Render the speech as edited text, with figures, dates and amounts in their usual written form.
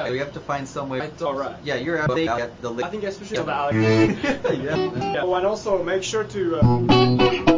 We have to find some way. It's alright. Yeah, you're out. Get the I think especially yeah. about Alex. Yeah. Oh, and also make sure to